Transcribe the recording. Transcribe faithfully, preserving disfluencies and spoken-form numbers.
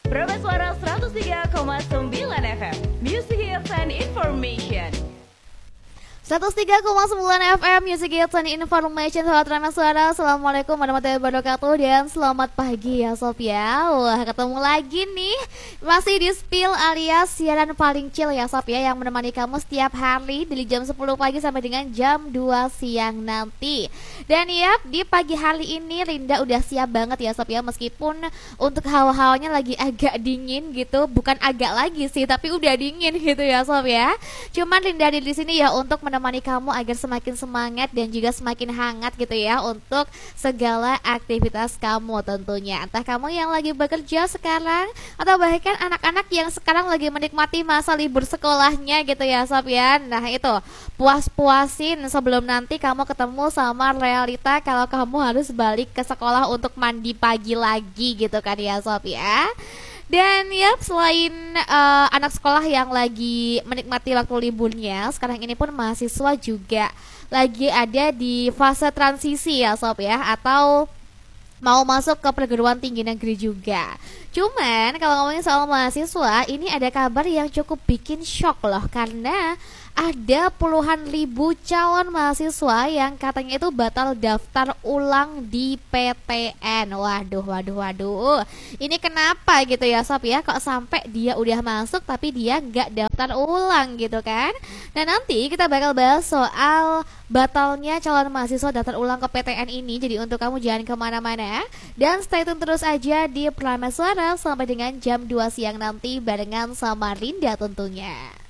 Prima Suara seratus tiga koma sembilan F M, Music Hits and Information. seratus tiga koma sembilan F M Music Hits and Information. Sahabat Prima Suara, Assalamualaikum warahmatullahi wabarakatuh. Dan selamat pagi ya Sob ya. Wah, ketemu lagi nih, masih di Spill alias siaran paling chill ya Sob ya, yang menemani kamu setiap hari dari jam sepuluh pagi sampai dengan jam dua siang nanti. Dan ya, di pagi hari ini Linda udah siap banget ya Sob ya. Meskipun untuk hawa-hawanya lagi agak dingin gitu, bukan agak lagi sih, tapi udah dingin gitu ya Sob ya. Cuman Linda di sini ya untuk menemani menemani kamu agar semakin semangat dan juga semakin hangat gitu ya untuk segala aktivitas kamu tentunya. Entah kamu yang lagi bekerja sekarang atau bahkan anak-anak yang sekarang lagi menikmati masa libur sekolahnya gitu ya Sob ya. Nah itu, puas-puasin sebelum nanti kamu ketemu sama realita kalau kamu harus balik ke sekolah untuk mandi pagi lagi gitu kan ya Sob ya. Dan ya, selain uh, anak sekolah yang lagi menikmati waktu liburnya, sekarang ini pun mahasiswa juga lagi ada di fase transisi ya Sob ya, atau mau masuk ke perguruan tinggi negeri juga. Cuman kalau ngomongin soal mahasiswa, ini ada kabar yang cukup bikin shock loh, karena ada puluhan ribu calon mahasiswa yang katanya itu batal daftar ulang di P T N. Waduh, waduh, waduh. Ini kenapa gitu ya Sob ya? Kok sampai dia udah masuk tapi dia nggak daftar ulang gitu kan? Dan nanti kita bakal bahas soal batalnya calon mahasiswa daftar ulang ke P T N ini. Jadi untuk kamu jangan kemana-mana dan stay tune terus aja di Prima Suara sampai dengan jam dua siang nanti barengan sama Rinda tentunya.